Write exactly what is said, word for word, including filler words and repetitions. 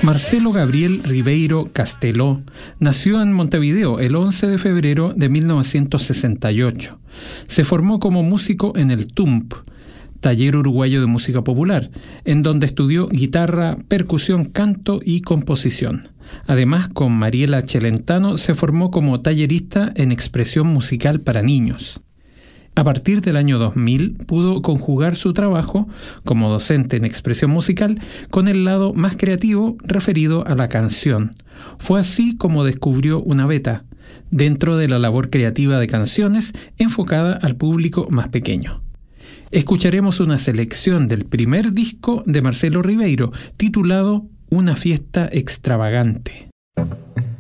Marcelo Gabriel Ribeiro Casteló nació en Montevideo el once de febrero de mil novecientos sesenta y ocho. Se formó como músico en el T U M P, Taller Uruguayo de Música Popular, en donde estudió guitarra, percusión, canto y composición. Además, con Mariela Celentano se formó como tallerista en expresión musical para niños. A partir del año dos mil pudo conjugar su trabajo como docente en expresión musical con el lado más creativo referido a la canción. Fue así como descubrió una beta dentro de la labor creativa de canciones enfocada al público más pequeño. Escucharemos una selección del primer disco de Marcelo Ribeiro titulado Una fiesta extravagante.